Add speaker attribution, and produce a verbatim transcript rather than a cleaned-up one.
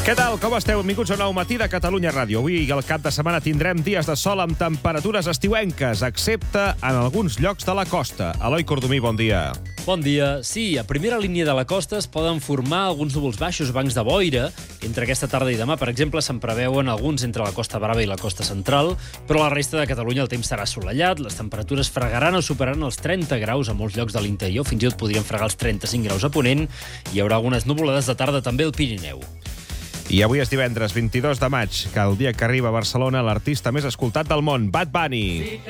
Speaker 1: Què tal? Com esteu? Benvinguts a un nou matí de Catalunya Ràdio. Avui al cap de setmana tindrem dies de sol amb temperatures estiuenques, excepte en alguns llocs de la costa. Eloi Cordomí, bon dia.
Speaker 2: Bon dia. Sí, a primera línia de la costa es poden formar alguns núvols baixos, bancs de boira. Entre aquesta tarda i demà, per exemple, se'n preveuen alguns entre la Costa Brava i la costa central, però a la resta de Catalunya el temps serà assolellat, les temperatures fregaran o superaran els trenta graus a molts llocs de l'interior, fins i tot podrien fregar els trenta-cinc graus a Ponent, i hi haurà algunes nuvolades de tarda també al Pirineu.
Speaker 1: I avui és divendres vint-i-dos de maig, que el dia que arriba a Barcelona l'artista més escoltat del món, Bad Bunny.